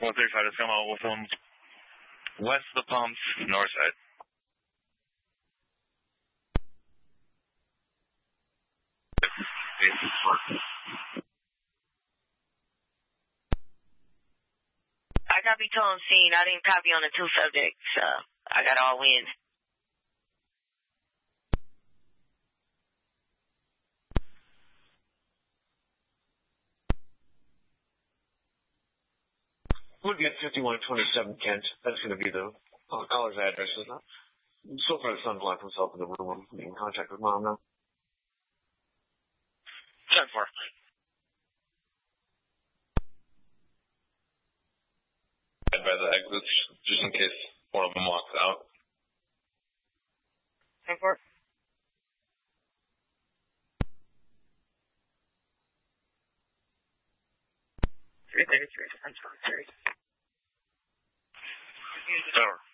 135 is coming out with them west of the pumps, north side. I copy Tom scene. I didn't copy on the two subjects. I got all wins. We'll get 5127 Kent. That's going to be the caller's address, isn't it? So far, the son's locked himself in the room. I'm in contact with Mom now. 10-4. By the exits, just in case one of them walks out. 10-4. Three. Over.